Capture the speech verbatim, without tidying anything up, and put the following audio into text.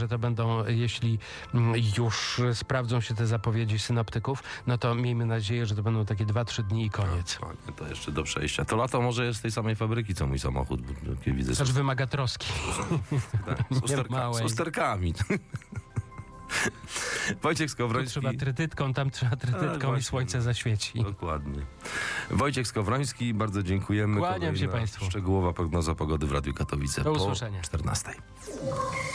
że to będą, jeśli już sprawdzą się te zapowiedzi synoptyków, no to miejmy nadzieję, że to będą takie dwa, trzy dni i koniec. No, to jeszcze do przejścia. To lato może jest z tej samej fabryki, co mój samochód. Bo widzę, Też wymaga troski. tak, z, usterka, z usterkami. Wojciech Skowroński. Tu trzeba trytytką, tam trzeba trytytką A, i słońce zaświeci. Dokładnie. Wojciech Skowroński, bardzo dziękujemy. Kłaniam się Kolejna państwu. Szczegółowa prognoza pogody w Radiu Katowice Do po usłyszenia. czternastej.